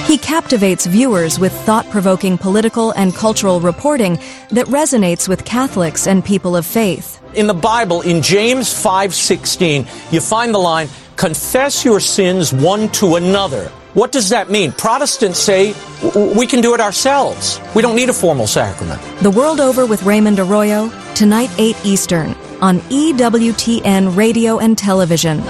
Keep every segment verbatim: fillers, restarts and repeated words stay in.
He captivates viewers with thought-provoking political and cultural reporting that resonates with Catholics and people of faith. In the Bible, in James five sixteen, you find the line, confess your sins one to another. What does that mean? Protestants say we can do it ourselves. We don't need a formal sacrament. The World Over with Raymond Arroyo, tonight eight Eastern, on E W T N Radio and Television.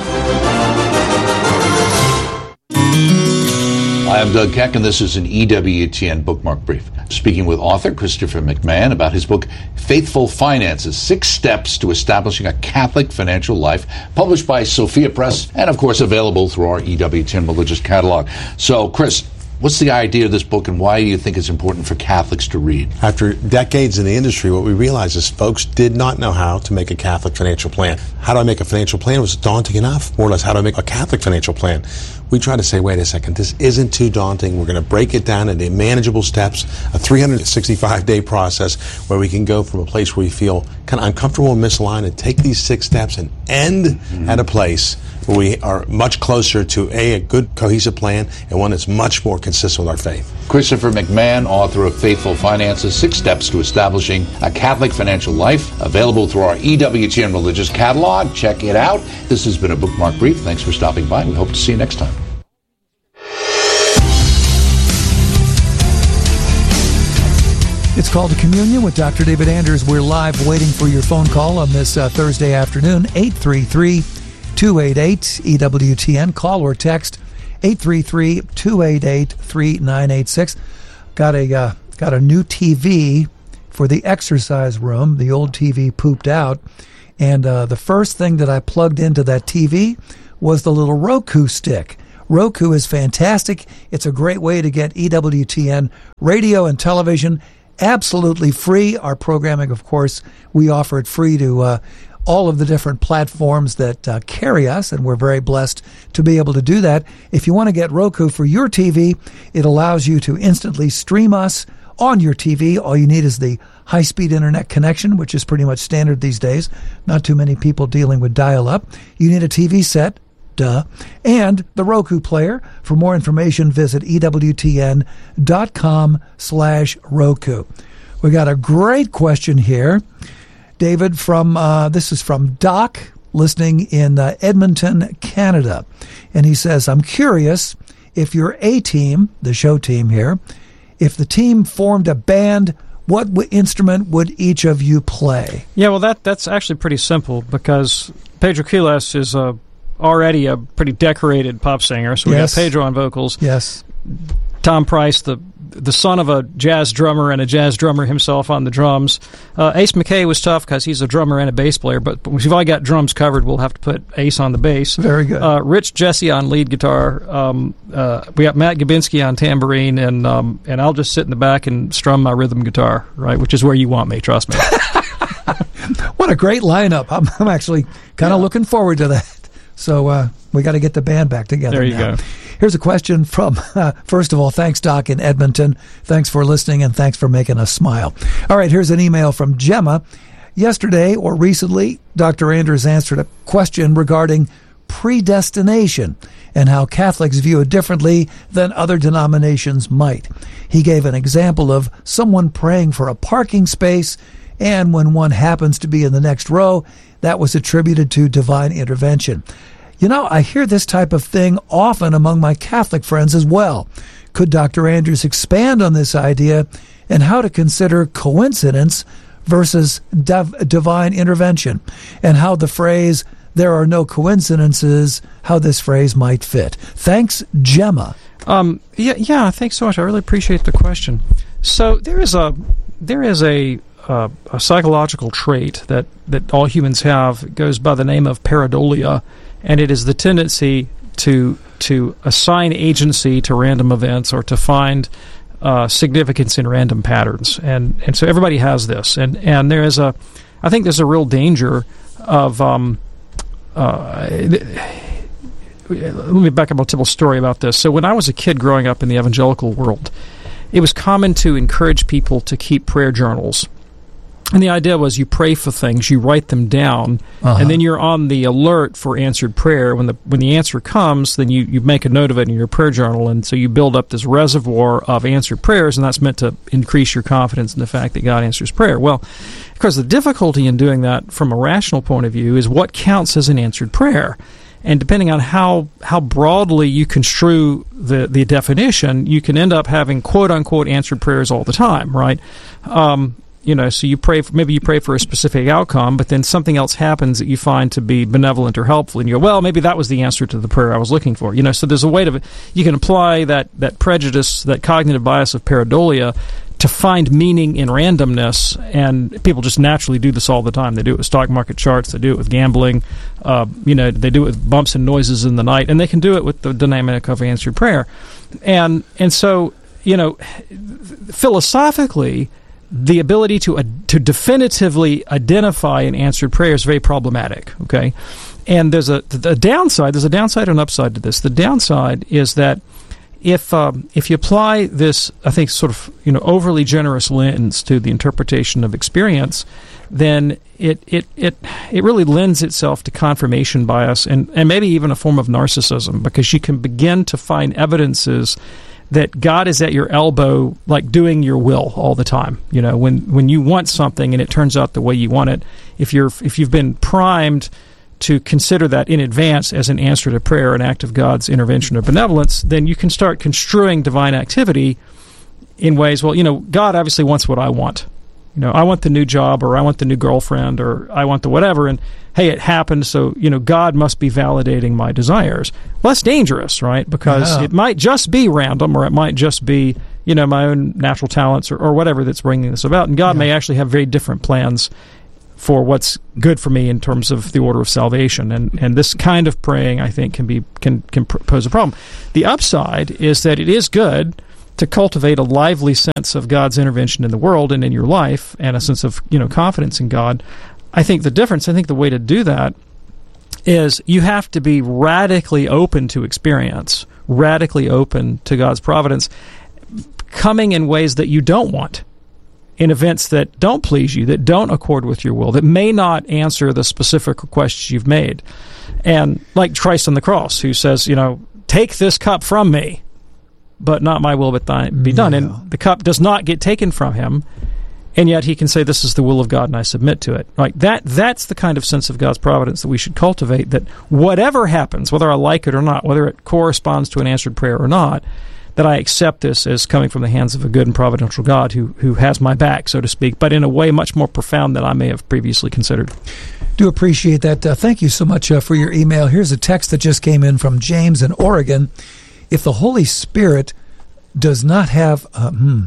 Hi, I'm Doug Keck, and this is an E W T N Bookmark Brief. Speaking with author Christopher McMahon about his book, Faithful Finances, Six Steps to Establishing a Catholic Financial Life, published by Sophia Press, and, of course, available through our E W T N Religious Catalog. So, Chris, what's the idea of this book, and why do you think it's important for Catholics to read? After decades in the industry, what we realized is folks did not know how to make a Catholic financial plan. How do I make a financial plan? It was daunting enough. More or less, how do I make a Catholic financial plan? We try to say, wait a second, this isn't too daunting. We're going to break it down into manageable steps, a three hundred sixty-five day process where we can go from a place where we feel kind of uncomfortable and misaligned and take these six steps and end mm-hmm. at a place where we are much closer to a, a good cohesive plan and one that's much more consistent with our faith. Christopher McMahon, author of Faithful Finances, Six Steps to Establishing a Catholic Financial Life, available through our E W T N Religious Catalog. Check it out. This has been a Bookmark Brief. Thanks for stopping by. We hope to see you next time. It's called Communion with Doctor David Anders. We're live waiting for your phone call on this uh, Thursday afternoon, eight three three, two eight eight, E W T N. Call or text eight three three, two eight eight, three nine eight six. Got a uh, got a new T V for the exercise room. The old T V pooped out, and uh, the first thing that I plugged into that T V was the little Roku stick. Roku is fantastic. It's a great way to get E W T N radio and television absolutely free. Our programming, of course, we offer it free to uh, all of the different platforms that uh, carry us, and we're very blessed to be able to do that. If you want to get Roku for your T V, it allows you to instantly stream us on your T V. All you need is the high-speed internet connection, which is pretty much standard these days. Not too many people dealing with dial-up. You need a T V set, duh, and the Roku player. For more information, visit E W T N dot com slash Roku. We got a great question here, David, from, uh, this is from Doc, listening in uh, Edmonton, Canada. And he says, I'm curious if your A-team, the show team here, if the team formed a band, what w- instrument would each of you play? Yeah, well, that that's actually pretty simple, because Pedro Quiles is a already a pretty decorated pop singer, so we yes. got Pedro on vocals. Yes. Tom Price, the the son of a jazz drummer and a jazz drummer himself, on the drums. Uh, Ace McKay was tough because he's a drummer and a bass player, but, but we've all got drums covered. We'll have to put Ace on the bass. Very good. Uh, Rich Jesse on lead guitar. Um, uh, we got Matt Gabinski on tambourine, and um, and I'll just sit in the back and strum my rhythm guitar, right, which is where you want me, trust me. What a great lineup. I'm, I'm actually kind of yeah. looking forward to that. So uh, we got to get the band back together. There you now. go. Here's a question from, uh, first of all, thanks, Doc, in Edmonton. Thanks for listening, and thanks for making us smile. All right, here's an email from Gemma. Yesterday, or recently, Doctor Anders answered a question regarding predestination and how Catholics view it differently than other denominations might. He gave an example of someone praying for a parking space, and when one happens to be in the next row, that was attributed to divine intervention. You know, I hear this type of thing often among my Catholic friends as well. Could Doctor Anders expand on this idea and how to consider coincidence versus div- divine intervention, and how the phrase, there are no coincidences, how this phrase might fit? Thanks, Gemma. Um, yeah, yeah, thanks so much. I really appreciate the question. So there is a there is a uh, a psychological trait that, that all humans have. It goes by the name of pareidolia, and it is the tendency to to assign agency to random events, or to find uh, significance in random patterns. And and so everybody has this. And, and there is a, I think there's a real danger of, um, uh, let me back up a little story about this. So when I was a kid growing up in the evangelical world, it was common to encourage people to keep prayer journals. And the idea was you pray for things, you write them down, uh-huh. and then you're on the alert for answered prayer. When the when the answer comes, then you, you make a note of it in your prayer journal, and so you build up this reservoir of answered prayers, and that's meant to increase your confidence in the fact that God answers prayer. Well, of course, the difficulty in doing that from a rational point of view is what counts as an answered prayer. And depending on how, how broadly you construe the, the definition, you can end up having quote-unquote answered prayers all the time, right? Um You know, so you pray for, maybe you pray for a specific outcome, but then something else happens that you find to be benevolent or helpful, and you go, well, maybe that was the answer to the prayer I was looking for. You know, so there's a way to, you can apply that, that prejudice, that cognitive bias of pareidolia to find meaning in randomness, and people just naturally do this all the time. They do it with stock market charts, they do it with gambling, uh, you know, they do it with bumps and noises in the night, and they can do it with the dynamic of answered prayer. And, and so, you know, philosophically, the ability to uh, to definitively identify an answered prayer is very problematic, okay? And there's a, a downside, there's a downside and an upside to this. The downside is that if um, if you apply this, I think, sort of, you know, overly generous lens to the interpretation of experience, then it it it, it really lends itself to confirmation bias and, and maybe even a form of narcissism, because you can begin to find evidences that God is at your elbow, like doing your will all the time. You know, when, when you want something and it turns out the way you want it, if you're if you've been primed to consider that in advance as an answer to prayer, an act of God's intervention or benevolence, then you can start construing divine activity in ways, well, you know, God obviously wants what I want. You know, I want the new job, or I want the new girlfriend, or I want the whatever, and hey, it happened, so, you know, God must be validating my desires. Well, that's dangerous, right? Because yeah. it might just be random, or it might just be, you know, my own natural talents or, or whatever that's bringing this about. And God yeah. may actually have very different plans for what's good for me in terms of the order of salvation. And and this kind of praying, I think, can be can can pose a problem. The upside is that it is good to cultivate a lively sense of God's intervention in the world and in your life, and a sense of, you know, confidence in God. I think the difference, I think the way to do that is you have to be radically open to experience, radically open to God's providence, coming in ways that you don't want, in events that don't please you, that don't accord with your will, that may not answer the specific requests you've made. And like Christ on the cross, who says, you know, take this cup from me, but not my will but thine be done. Yeah. And the cup does not get taken from him, and yet he can say, this is the will of God, and I submit to it. Like that, that's the kind of sense of God's providence that we should cultivate, that whatever happens, whether I like it or not, whether it corresponds to an answered prayer or not, that I accept this as coming from the hands of a good and providential God who who has my back, so to speak, but in a way much more profound than I may have previously considered. Do appreciate that. Uh, thank you so much uh, for your email. Here's a text that just came in from James in Oregon. If the Holy Spirit does not have... Uh, hmm,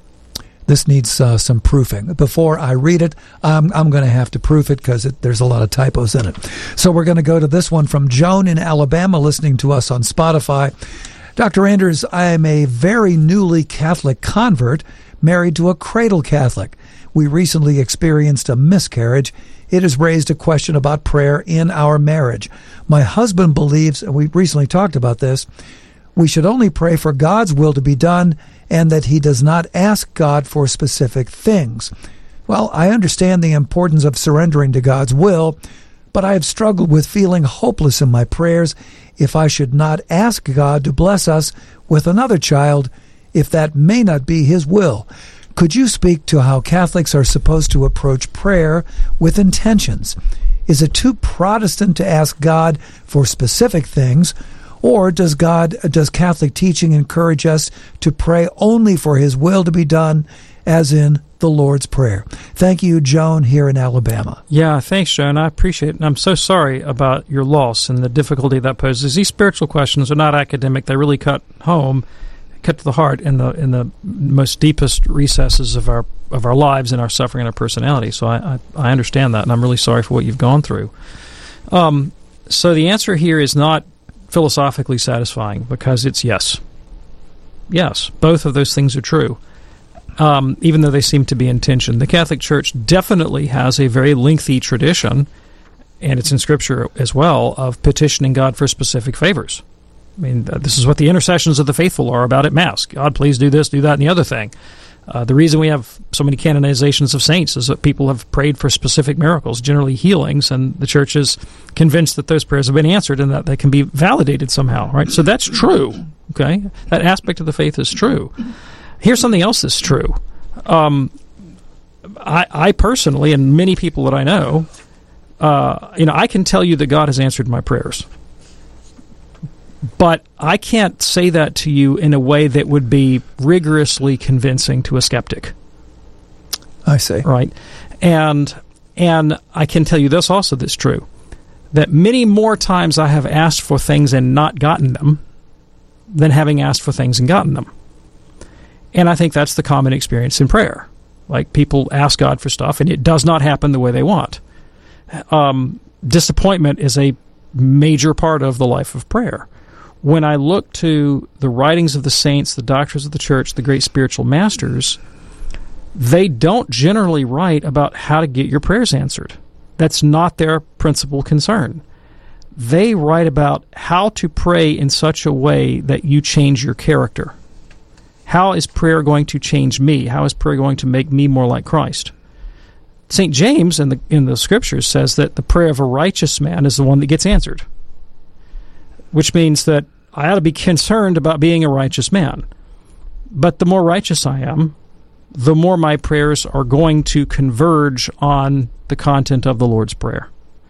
this needs uh, some proofing. Before I read it, I'm, I'm going to have to proof it because there's a lot of typos in it. So we're going to go to this one from Joan in Alabama, listening to us on Spotify. Doctor Anders, I am a very newly Catholic convert, married to a cradle Catholic. We recently experienced a miscarriage. It has raised a question about prayer in our marriage. My husband believes, and we recently talked about this, we should only pray for God's will to be done, and that he does not ask God for specific things. Well, I understand the importance of surrendering to God's will, but I have struggled with feeling hopeless in my prayers if I should not ask God to bless us with another child, if that may not be his will. Could you speak to how Catholics are supposed to approach prayer with intentions? Is it too Protestant to ask God for specific things, or does God, does Catholic teaching encourage us to pray only for his will to be done, as in the Lord's Prayer? Thank you, Joan, here in Alabama. Yeah, thanks, Joan. I appreciate it. And I'm so sorry about your loss and the difficulty that poses. These spiritual questions are not academic. They really cut home, cut to the heart in the in the most deepest recesses of our of our lives and our suffering and our personality. So I, I, I understand that, and I'm really sorry for what you've gone through. Um, so the answer here is not philosophically satisfying, because it's yes. Yes, both of those things are true. Um, even though they seem to be in tension. The Catholic Church definitely has a very lengthy tradition, and it's in Scripture as well, of petitioning God for specific favors. I mean, this is what the intercessions of the faithful are about at Mass. God, please do this, do that, and the other thing. Uh, the reason we have so many canonizations of saints is that people have prayed for specific miracles, generally healings, and the church is convinced that those prayers have been answered and that they can be validated somehow, right? So that's true, okay? That aspect of the faith is true. Here's something else that's true. Um, I, I personally, and many people that I know, uh, you know, I can tell you that God has answered my prayers. But I can't say that to you in a way that would be rigorously convincing to a skeptic. I see. Right? And and I can tell you this also that's true, that many more times I have asked for things and not gotten them than having asked for things and gotten them. And I think that's the common experience in prayer. Like, people ask God for stuff, and it does not happen the way they want. Um, disappointment is a major part of the life of prayer. When I look to the writings of the saints, the doctors of the church, the great spiritual masters, they don't generally write about how to get your prayers answered. That's not their principal concern. They write about how to pray in such a way that you change your character. How is prayer going to change me? How is prayer going to make me more like Christ? Saint James in the in the Scriptures says that the prayer of a righteous man is the one that gets answered, which means that I ought to be concerned about being a righteous man. But the more righteous I am, the more my prayers are going to converge on the content of the Lord's Prayer.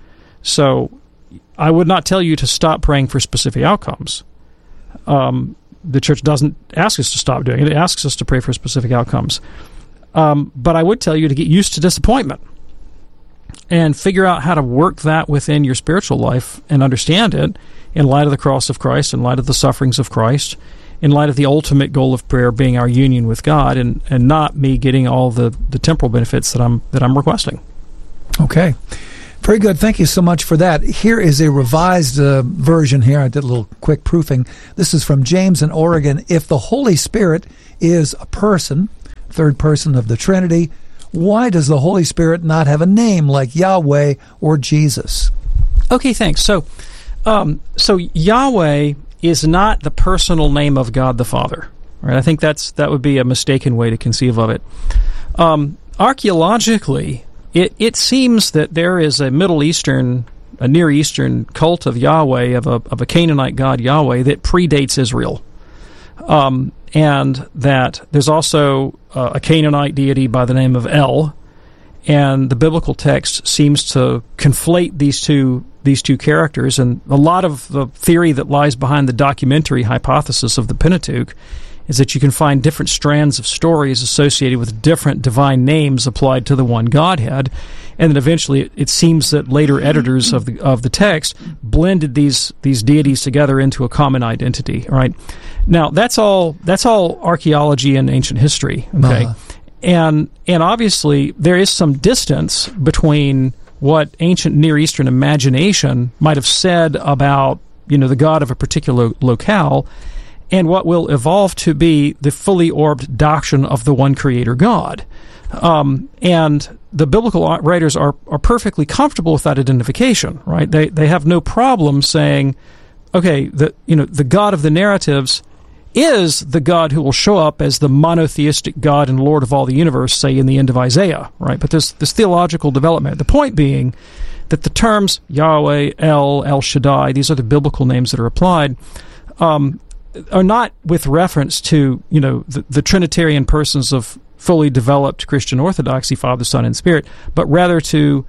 So I would not tell you to stop praying for specific outcomes. Um, the Church doesn't ask us to stop doing it. It asks us to pray for specific outcomes. Um, but I would tell you to get used to disappointment and figure out how to work that within your spiritual life and understand it in light of the cross of Christ, in light of the sufferings of Christ, in light of the ultimate goal of prayer being our union with God, and, and not me getting all the, the temporal benefits that I'm that I'm requesting. Okay. Very good. Thank you so much for that. Here is a revised uh, version here. I did a little quick proofing. This is from James in Oregon. If the Holy Spirit is a person, third person of the Trinity, why does the Holy Spirit not have a name like Yahweh or Jesus? Okay, thanks. So, um, so Yahweh is not the personal name of God the Father. Right? I think that's that would be a mistaken way to conceive of it. Um, archaeologically, it it seems that there is a Middle Eastern, a Near Eastern cult of Yahweh, of a of a Canaanite god Yahweh that predates Israel. Um, and that there's also uh, a Canaanite deity by the name of El, and the biblical text seems to conflate these two these two characters. And a lot of the theory that lies behind the documentary hypothesis of the Pentateuch is that you can find different strands of stories associated with different divine names applied to the one Godhead, and then eventually it, it seems that later editors of the of the text blended these these deities together into a common identity. Right now, that's all that's all archaeology and ancient history. Okay, uh-huh. and and obviously there is some distance between what ancient Near Eastern imagination might have said about, you know, the god of a particular locale, and what will evolve to be the fully orbed doctrine of the one Creator God. Um, and the biblical writers are, are perfectly comfortable with that identification, right? They they have no problem saying, okay, the you know the God of the narratives is the God who will show up as the monotheistic God and Lord of all the universe, say in the end of Isaiah, right? But there's this theological development. The point being that the terms Yahweh, El, El Shaddai, these are the biblical names that are applied, um, are not with reference to, you know, the, the Trinitarian persons of fully developed Christian orthodoxy, Father, Son, and Spirit, but rather to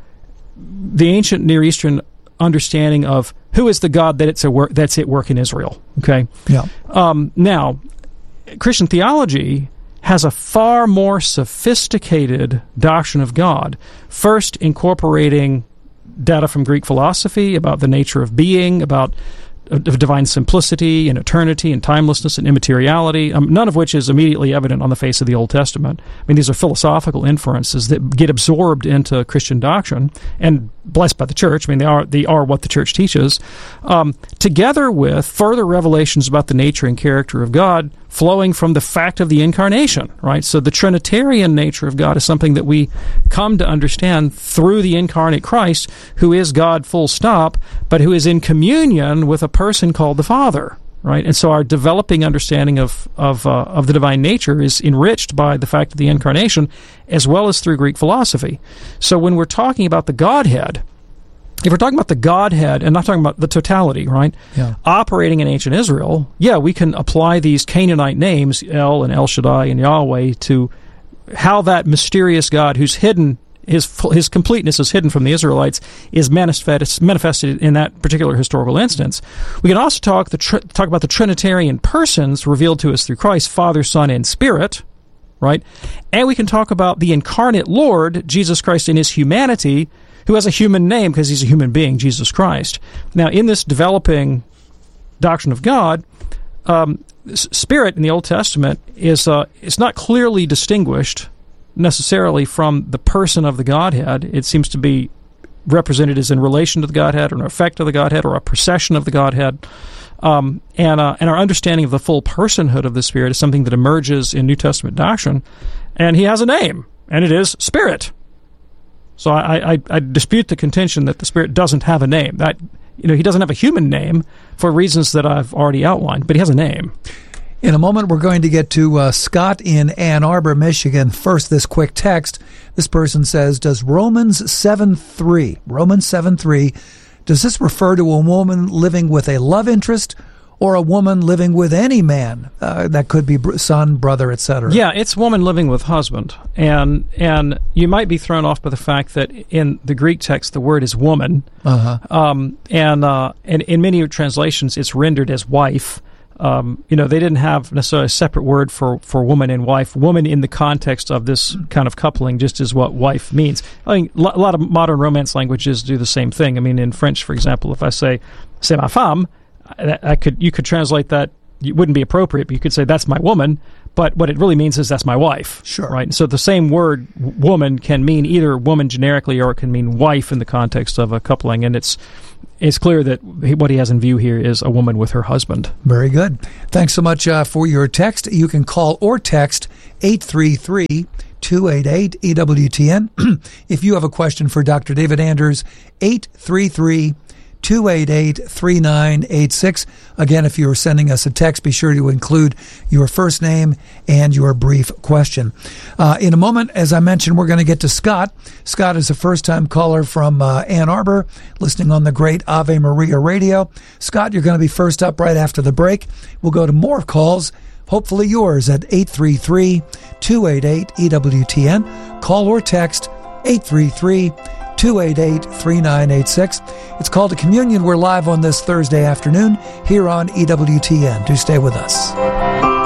the ancient Near Eastern understanding of who is the God that it's a work, that's at work in Israel. Okay. Yeah. Um, now, Christian theology has a far more sophisticated doctrine of God, first incorporating data from Greek philosophy about the nature of being, about of divine simplicity and eternity and timelessness and immateriality, um, none of which is immediately evident on the face of the Old Testament. I mean, these are philosophical inferences that get absorbed into Christian doctrine and blessed by the Church. I mean, they are they are what the Church teaches, um, together with further revelations about the nature and character of God flowing from the fact of the incarnation, right? So the Trinitarian nature of God is something that we come to understand through the incarnate Christ, who is God full stop, but who is in communion with a person called the Father. right? And so our developing understanding of of uh, of the divine nature is enriched by the fact of the incarnation, as well as through Greek philosophy. So when we're talking about the Godhead, if we're talking about the Godhead and not talking about the totality, right? Yeah. Operating in ancient Israel, yeah, we can apply these Canaanite names, El and El Shaddai and Yahweh, to how that mysterious God who's hidden, his his completeness is hidden from the Israelites, is manifest, manifested in that particular historical instance. We can also talk the tr- talk about the Trinitarian persons revealed to us through Christ, Father, Son, and Spirit, right? And we can talk about the incarnate Lord, Jesus Christ, in his humanity, who has a human name because he's a human being, Jesus Christ. Now, in this developing doctrine of God, um, Spirit in the Old Testament is uh, it's not clearly distinguished necessarily from the person of the Godhead. It seems to be represented as in relation to the Godhead, or an effect of the Godhead, or a procession of the Godhead. Um, and uh, and our understanding of the full personhood of the Spirit is something that emerges in New Testament doctrine. And he has a name, and it is Spirit. So I, I, I dispute the contention that the Spirit doesn't have a name. That, you know, he doesn't have a human name for reasons that I've already outlined, but he has a name. In a moment, we're going to get to uh, Scott in Ann Arbor, Michigan. First, this quick text. This person says, does Romans seven three, Romans seven three, does this refer to a woman living with a love interest or a woman living with any man? Uh, that could be son, brother, et cetera. Yeah, it's woman living with husband. And and you might be thrown off by the fact that in the Greek text, the word is woman. Uh-huh. Um, and, uh, and in many translations, it's rendered as wife. Um, you know, they didn't have necessarily a separate word for, for woman and wife. Woman in the context of this kind of coupling just is what wife means. I mean, a lot of modern Romance languages do the same thing. I mean, in French, for example, if I say, c'est ma femme, I, I could you could translate that. It wouldn't be appropriate, but you could say, that's my woman. But what it really means is that's my wife. Sure. Right? So the same word, woman, can mean either woman generically or it can mean wife in the context of a coupling. And it's it's clear that what he has in view here is a woman with her husband. Very good. Thanks so much uh, for your text. You can call or text eight three three, two eight eight, E W T N. If you have a question for Doctor David Anders, eight three three, two eight eight, three nine eight six. Again, if you're sending us a text, be sure to include your first name and your brief question. Uh, in a moment, as I mentioned, we're going to get to Scott. Scott is a first-time caller from uh, Ann Arbor, listening on the great Ave Maria radio. Scott, you're going to be first up right after the break. We'll go to more calls, hopefully yours, at eight three three, two eight eight, E W T N. Call or text eight three three, two eight eight, three nine eight six. It's called A Communion. We're live on this Thursday afternoon here on E W T N. Do stay with us.